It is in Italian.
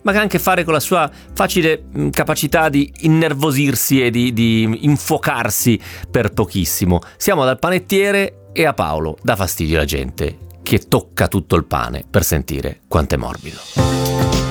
ma che ha anche a fare con la sua facile capacità di innervosirsi e di infuocarsi per pochissimo. Siamo dal panettiere e a Paolo dà fastidio la gente che tocca tutto il pane per sentire quanto è morbido.